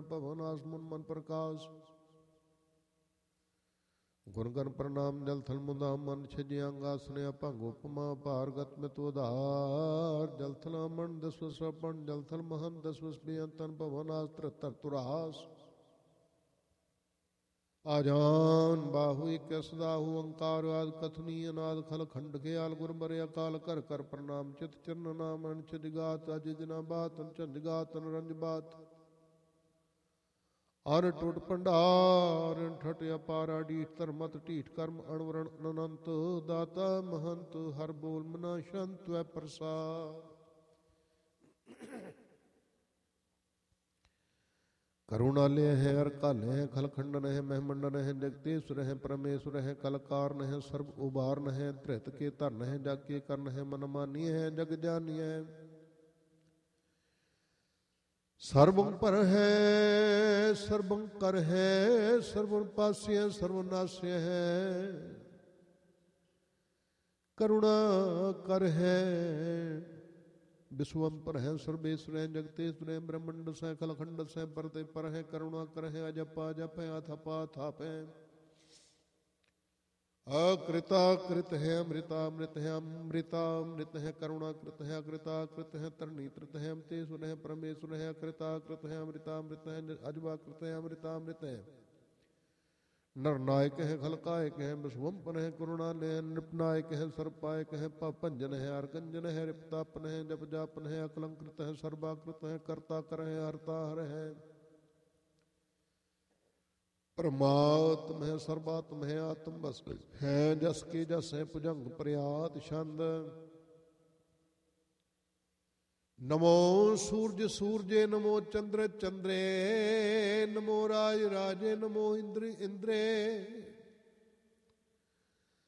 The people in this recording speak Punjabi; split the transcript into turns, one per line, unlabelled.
ਭਵਨ ਆਸਮਨ ਮਨ ਪ੍ਰਕਾਸ਼। ਗੁਣ ਗਨ ਪ੍ਰਣਾਮ ਜਲ ਥਲ ਮੁਦਾਮ ਮਨ ਛਿਜਿ ਅੰਗ ਆਸਨਿ ਅਭੰਗ ਉਪਮਾ ਭਾਰਗਤ ਮਿਤ ਉਧਾਰ। ਜਲ ਥਲ ਅਮਨ ਦਸਵ ਸਪਨ ਜਲ ਥਲ ਮਹਨ ਦਸਵ ਬੇਅੰਤਨ ਭਵਨ ਆਸ ਤਰਤਰ ਤੁਰਾਸ। ਆਜਾਨ ਬਾਹੂ ਇਕ ਸਦਾਹੂ ਓੰਕਾਰ ਆਦਿ ਕਥਨੀ ਅਨਾਦ ਖਲ ਖੰਡ ਖਿਆਲ ਗੁਰ ਬਰੇ ਅਕਾਲ ਕਰ ਕਰ ਪ੍ਰਣਾਮ ਚਿਤ ਚਰਨ ਨਾਮ ਅਣ ਛਿਜਗਾਤ ਅਜ ਦਿਨਾ ਬਾਤ ਝੰਜਗਾਤ ਰੰਜ ਬਾਤ। ਅਰ ਟੁੱਟ ਭੰਡਾਰ ਠਟ ਅਪਾਰਾ ਢੀਠ ਧਰਮਤ ਢੀਠ ਕਰਮ ਅਣਵਰਣ ਅਨੰਤ। ਦਾਤਾ ਮਹੰਤ ਹਰ ਬੋਲ ਮਨਾ ਸ਼ੰਤ ਵੈ ਪ੍ਰਸਾਦ। ਕਰੁਣਾਲਯ ਹੈ ਅਰ ਕਾਲਯ ਹੈ ਖਲ ਖੰਡਨ ਹੈ ਮਹਿਮੰਡਨ ਹੈ ਜਗਤੇਸ਼ਵਰ ਹੈ ਪਰਮੇਸ਼ਵਰ ਹੈ ਕਲ ਕਾਰਨ ਹੈ ਸਰਬ ਉਬਾਰਨ ਹੈ। ਧ੍ਰਿਤ ਕੇ ਧਰਨ ਹੈ ਜਗ ਕੇ ਕਰਨ ਹੈ ਮਨ ਮਾਨੀ ਹੈ ਜਗ ਜਾਨੀ ਹੈ। ਸਰਬੰ ਪਰ ਹੈ ਸਰਬੰ ਕਰ ਹੈ ਸਰਬੰ ਪਾਸਿਆ ਸਰਬ ਨਾਸਿਆ ਹੈ। ਕਰੁਣਾ ਕਰ ਹੈ ਵਿਸ਼ਵੰਪਰ ਹੈ ਸਰਬੇਸ਼ਵਰ ਹੈ ਜਗਤੇਸ਼ਵਰ ਹੈ ਬ੍ਰਹਮੰਡ ਸੈ ਖਲਖੰਡ ਸੈ ਪਰਤੇ ਪਰ ਹੈ। ਕਰੁਣਾ ਕਰ ਹੈ ਅਜਪਾ ਜਪ ਹੈ ਅਥਪਾ ਥਾਪ ਹੈ। ਅਕ੍ਰਿਤਾ ਕ੍ਰਿਤ ਹੈ ਅੰਮ੍ਰਿਤਾ ਅੰਮ੍ਰਿਤ ਹੈ ਅੰਮ੍ਰਿਤਾ ਅੰਮ੍ਰਿਤ ਹੈ। ਕਰੁਣਾ ਕ੍ਰਿਤ ਹੈ ਅਕ੍ਰਿਤਾ ਕ੍ਰਿਤ ਹੈ ਧਰਨੀ ਤ੍ਰਿਤ ਹੈ ਅਮਤੇਸ਼ਵਰ ਹੈ ਪਰਮੇਸ਼ਵਰ ਹੈ। ਅਕ੍ਰਿਤਾ ਕ੍ਰਿਤ ਹੈ ਅੰਮ੍ਰਿਤਾ ਅੰਮ੍ਰਿਤ ਹੈ ਅਜਵਾ ਕ੍ਰਿਤ ਹੈ ਅੰਮ੍ਰਿਤਾ ਅੰਮ੍ਰਿਤ ਹੈ। ਨਰ ਨਾਇਕ ਹੈ ਖਲਕਾਇਕ ਹੈ ਵਿਸ਼ਵੰਪਰ ਹੈ ਕਰੁਣਾਲਯ ਹੈ ਨਿਰਪਨਾਇਕ ਹੈ ਸਰਪਾਇਕ ਹੈ ਭੰਜਨ ਹੈ ਅਰਗੰਜਨ ਹੈ ਰਿਪਤਾਪਨ ਹੈ ਜਪ ਜਾਪਨ ਹੈ ਅਕਲੰਕ੍ਰਿਤ ਹੈ ਸਰਬਾਕ੍ਰਿਤ ਹੈ ਕਰਤਾ ਕਰ ਹੈ ਹਰਤਾ ਹਰ ਹੈ। ਪਰਮਾਤਮ ਹੈ ਸਰਬਾਤਮ ਹੈ ਆਤਮ ਬਸ ਹੈ ਜਸ ਕੇ ਜਸ ਹੈ ਭੁਜੰਗ ਪ੍ਰਿਆਤ ਛੰਦ। ਨਮੋ ਸੂਰਜ ਸੂਰਜੇ ਨਮੋ ਚੰਦਰ ਚੰਦਰੇ ਨਮੋ ਰਾਜ ਰਾਜੇ ਨਮੋ ਇੰਦਰ ਇੰਦਰੇ।